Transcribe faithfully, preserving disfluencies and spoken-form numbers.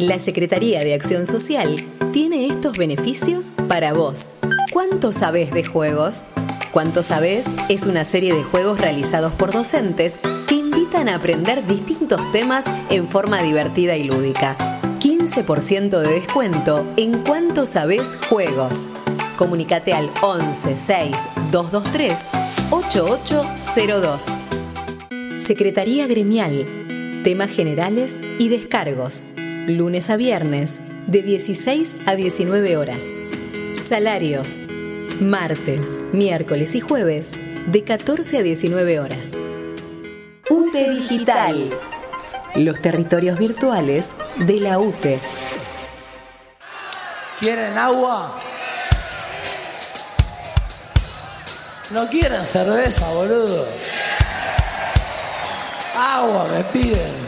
La Secretaría de Acción Social tiene estos beneficios para vos. ¿Cuánto sabés de juegos? ¿Cuánto sabés? Es una serie de juegos realizados por docentes que invitan a aprender distintos temas en forma divertida y lúdica. quince por ciento de descuento en Cuánto Sabés Juegos. Comunicate al once seis dos dos tres ocho ocho cero dos. Secretaría Gremial. Temas generales y descargos. Lunes a viernes, de dieciséis a diecinueve horas. Salarios. Martes, miércoles y jueves, de catorce a diecinueve horas. U T E Digital. Los territorios virtuales de la U T E. ¿Quieren agua? ¿No quieren cerveza, boludo? Agua me piden.